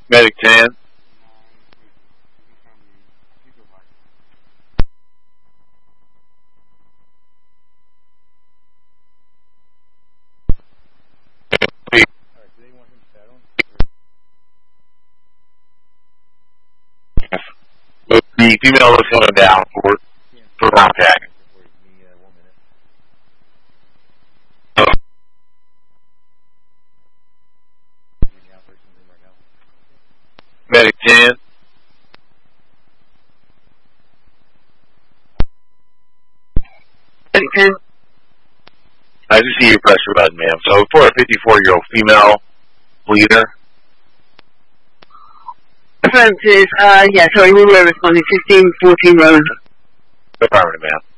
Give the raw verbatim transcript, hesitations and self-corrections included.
Medic ten. The female is coming down for for contact. Medic ten. Medic ten. I just see your pressure button, ma'am. So for a fifty-four-year-old female bleeder. Affirmative, uh, yeah, sorry, we were responding, fifteen fourteen road. Affirmative, ma'am.